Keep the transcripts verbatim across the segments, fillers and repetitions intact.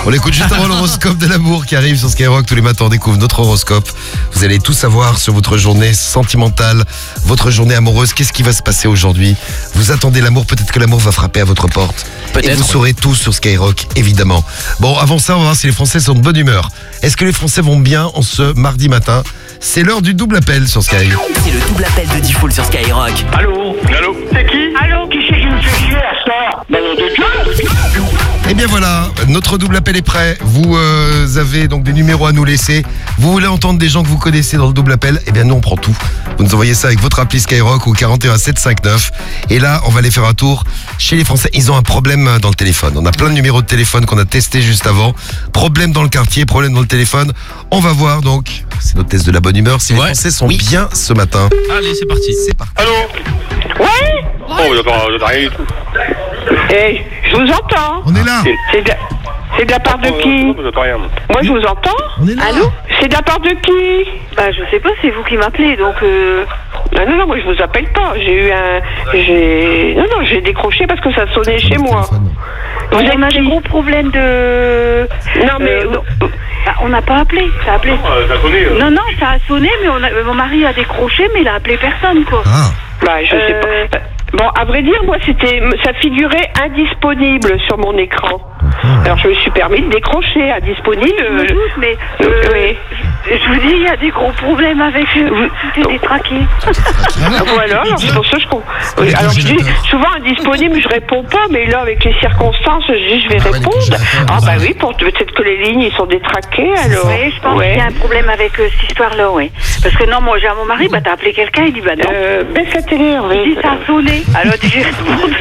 On écoute juste avant l'horoscope de l'amour qui arrive sur Skyrock tous les matins. On découvre notre horoscope. Vous allez tout savoir sur votre journée sentimentale, votre journée amoureuse. Qu'est-ce qui va se passer aujourd'hui? Vous attendez l'amour, peut-être que l'amour va frapper à votre porte. Peut-être. Et vous saurez tout sur Skyrock, évidemment. Bon, avant ça, on va voir si les Français sont de bonne humeur. Est-ce que les Français vont bien en ce mardi matin? C'est l'heure du double appel sur Skyrock. C'est le double appel de Diffoul sur Skyrock. Allô? Allô? C'est qui? Allô? Qui c'est qui me fait chier à ça? Ben non, de Dieu! Eh bien voilà, notre double appel est prêt. Vous euh, avez donc des numéros à nous laisser. Vous voulez entendre des gens que vous connaissez dans le double appel? Eh bien nous on prend tout. Vous nous envoyez ça avec votre appli Skyrock au quarante et un sept cent cinquante-neuf. Et là, on va aller faire un tour chez les Français. Ils ont un problème dans le téléphone. On a plein de numéros de téléphone qu'on a testés juste avant. Problème dans le quartier, problème dans le téléphone. On va voir donc, c'est notre test de la bonne humeur, si les Ouais. Français sont Oui. bien ce matin. Allez, c'est parti. C'est parti. Allô? Ouais? Oh, j'entends rien du tout. Eh, je vous entends. On est là. C'est de, c'est de la part de qui? J'entends rien. Moi, je vous entends. On est là. Allô? C'est de la part de qui? Bah je sais pas, c'est vous qui m'appelez, donc euh... Non, non, non, moi, je vous appelle pas. J'ai eu un... J'ai... Non, non, j'ai décroché parce que ça sonnait chez moi. Vous on êtes a qui? des gros problèmes de... Non, mais... Euh, bah, on n'a pas appelé, ça a appelé. Ça a sonné. Non, non, ça a sonné, mais on a... mon mari a décroché, mais il a appelé personne, quoi. Ah. Bah, je sais Euh, pas. Bon, à vrai dire, moi, c'était... Ça figurait indisponible sur mon écran. Alors, je me suis permis de décrocher indisponible. Je me doute, mais Euh, euh, oui. je, je vous dis, il y a des gros problèmes avec eux. Tout est détraqué. Voilà, alors c'est pour ça que je comprends. Oui, alors je dis, souvent indisponible, je réponds pas, mais là, avec les circonstances, je dis, je vais Ah ouais, les répondre. congélateurs, Ah ça. bah oui, pour peut-être que les lignes, ils sont détraquées, alors. Oui, je pense Ouais. qu'il y a un problème avec euh, cette histoire-là, oui. Parce que non, moi, j'ai à mon mari, bah t'as appelé quelqu'un, il dit, bah non. Euh, baisse la télé, Il Hervé. dit, ça a sonné. Alors, j'ai répondu.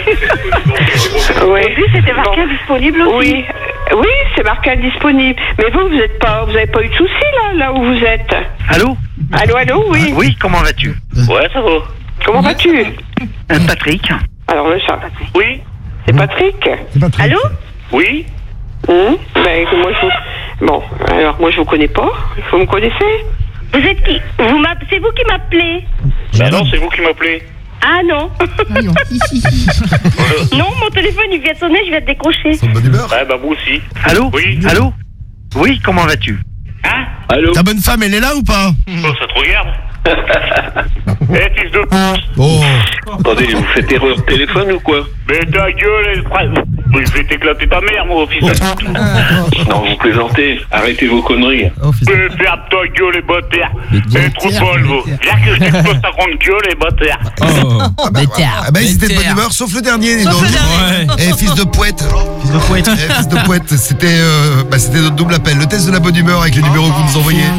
Oui. Et puis, c'était marqué Bon. indisponible aussi. Oui, oui, c'est marqué indisponible. Mais vous, vous êtes pas, vous avez pas eu de soucis là, là où vous êtes. Allô? Allô, allô, oui. Oui, comment vas-tu? Ouais, ça va. Comment vas-tu? Euh, Patrick? Alors le chat. Oui? C'est Patrick. Allô? Oui? Hum, ben moi je vous... Bon, alors moi je vous connais pas. Vous me connaissez? Vous êtes qui? Vous m'app- C'est vous qui m'appelez? Bah non, c'est vous qui m'appelez. Ah non. Non, mon téléphone il vient de sonner, je viens de décrocher. Ils sont de bonne humeur. Ouais, bah moi aussi. Allô? Oui? Allô? Oui, comment vas-tu? Hein? Allô? Ta bonne femme, elle est là ou pas? Oh, ça te regarde? Eh, fils de... Oh. Attendez, vous faites erreur de téléphone ou quoi? Mais ta gueule, elle... Je vais t'éclater ta mère, moi, fils de... Non, vous plaisantez. Arrêtez vos conneries. Oh, fils de- Mais ferme ta gueule, les bâtards. Les trous de bol, vous. Viens que je t'explose ta grande gueule, les bâtards. Oh. Ah bah, ah bah, ils étaient de bonne humeur, sauf le dernier. dis donc. Ouais. Eh, fils de poète. Fils de poète. Eh, fils de poète, c'était euh, bah, c'était notre double appel. Le test de la bonne humeur avec les numéros que vous nous envoyez.